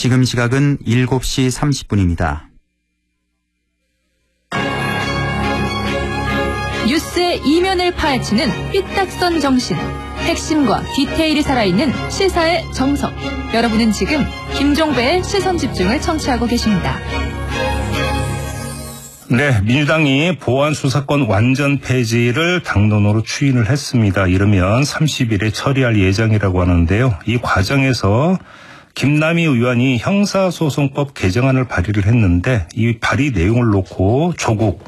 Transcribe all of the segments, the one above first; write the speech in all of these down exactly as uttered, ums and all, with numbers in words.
지금 시각은 일곱 시 삼십 분입니다. 뉴스의 이면을 파헤치는 삐딱선 정신. 핵심과 디테일이 살아있는 시사의 정석. 여러분은 지금 김종배의 시선집중을 청취하고 계십니다. 네, 민주당이 보안 수사권 완전 폐지를 당론으로 추인을 했습니다. 이르면 삼십 일에 처리할 예정이라고 하는데요. 이 과정에서 김남희 의원이 형사소송법 개정안을 발의를 했는데 이 발의 내용을 놓고 조국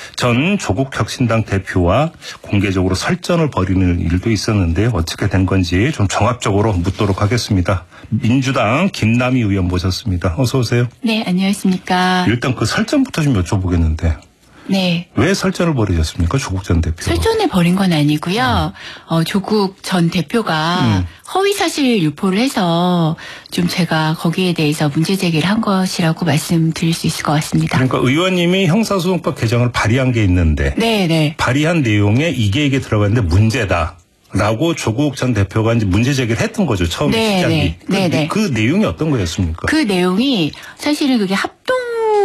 전 조국혁신당 대표와 공개적으로 설전을 벌이는 일도 있었는데 어떻게 된 건지 좀 종합적으로 묻도록 하겠습니다. 민주당 김남희 의원 모셨습니다. 어서 오세요. 네, 안녕하십니까. 일단 그 설전부터 좀 여쭤보겠는데. 네. 왜 설전을 벌이셨습니까? 조국 전 대표. 설전을 벌인 건 아니고요. 음. 어, 조국 전 대표가 음. 허위사실 유포를 해서 좀 제가 거기에 대해서 문제 제기를 한 것이라고 말씀드릴 수 있을 것 같습니다. 그러니까 의원님이 형사소송법 개정을 발의한 게 있는데 네네. 발의한 내용에 이게 이게 들어갔는데 문제다. 라고 조국 전 대표가 이제 문제 제기를 했던 거죠. 처음 시작이. 네네. 그, 그 내용이 어떤 거였습니까? 그 내용이 사실은 그게 합동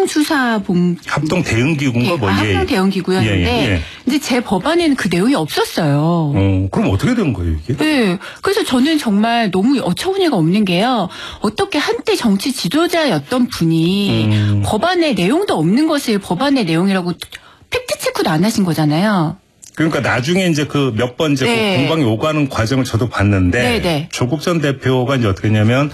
수사본 합동 대응기구인가 네, 뭐 아, 합동 대응기구였는데 예, 예, 예. 근데 제 법안에는 그 내용이 없었어요. 어, 그럼 어떻게 된 거예요 이게? 네, 그래서 저는 정말 너무 어처구니가 없는 게요. 어떻게 한때 정치 지도자였던 분이 음. 법안에 내용도 없는 것을 법안의 내용이라고 팩트 체크도 안 하신 거잖아요. 그러니까 나중에 이제 그 몇 번 이제 네. 공방이 오가는 과정을 저도 봤는데 네네. 조국 전 대표가 이제 어떻게 했냐면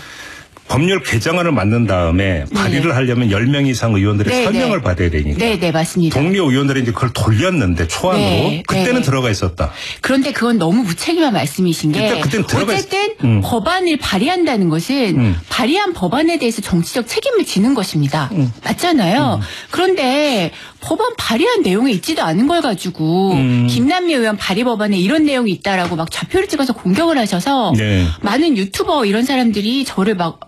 법률 개정안을 만든 다음에 발의를 네. 하려면 열 명 이상 의원들의 네네. 서명을 받아야 되니까. 네, 네, 맞습니다. 동료 의원들이 이제 그걸 돌렸는데 초안으로 네, 그때는 네. 들어가 있었다. 그런데 그건 너무 무책임한 말씀이신 게 그때, 그때는 들어가 어쨌든 있... 음. 법안을 발의한다는 것은 음. 발의한 법안에 대해서 정치적 책임을 지는 것입니다. 음. 맞잖아요. 음. 그런데 법안 발의한 내용에 있지도 않은 걸 가지고 음. 김남희 의원 발의 법안에 이런 내용이 있다라고 막 좌표를 찍어서 공격을 하셔서 네. 많은 유튜버 이런 사람들이 저를 막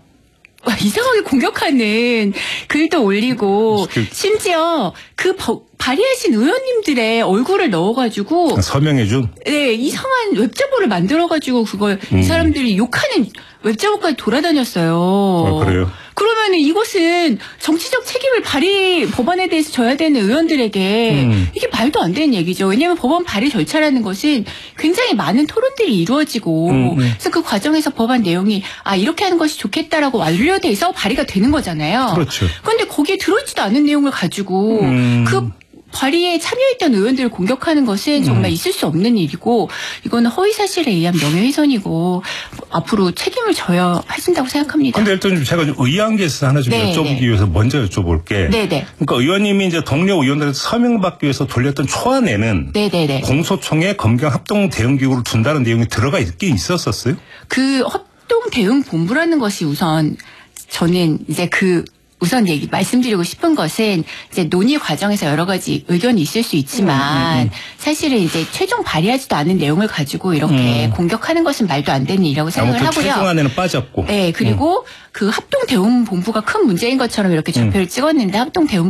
이상하게 공격하는 글도 올리고 심지어 그 버, 발의하신 의원님들의 얼굴을 넣어가지고 서명해준? 네, 이상한 웹제보를 만들어가지고 그걸 음. 이 사람들이 욕하는 웹제보까지 돌아다녔어요. 아, 그래요? 그러면은 이것은 정치적 책임을 발의 법안에 대해서 져야 되는 의원들에게 음. 이게 말도 안 되는 얘기죠. 왜냐하면 법안 발의 절차라는 것은 굉장히 많은 토론들이 이루어지고 음, 음. 그래서 그 과정에서 법안 내용이 아 이렇게 하는 것이 좋겠다라고 완료돼서 발의가 되는 거잖아요. 그렇죠. 그런데 거기에 들어있지도 않은 내용을 가지고 음. 그 발의에 참여했던 의원들을 공격하는 것은 정말 음. 있을 수 없는 일이고 이거는 허위사실에 의한 명예훼손이고 앞으로 책임을 져야 하신다고 생각합니다. 그런데 일단 좀 제가 좀 의아한 게 있어서 하나 좀 네, 여쭤보기 네. 위해서 먼저 여쭤볼게. 네네. 그러니까 의원님이 이제 동료 의원들한테 서명받기 위해서 돌렸던 초안에는 네네네. 공소청에 검경 합동 대응기구를 둔다는 내용이 들어가 있긴 있었었어요? 그 합동 대응본부라는 것이 우선 저는 이제 그 우선 얘기 말씀드리고 싶은 것은 이제 논의 과정에서 여러 가지 의견이 있을 수 있지만 음, 음, 음. 사실은 이제 최종 발의하지도 않은 내용을 가지고 이렇게 음. 공격하는 것은 말도 안 되는 일이라고 생각을 하고요. 최종안에는 빠졌고. 네, 그리고 음. 그 합동 대응 본부가 큰 문제인 것처럼 이렇게 좌표를 음. 찍었는데 합동 대응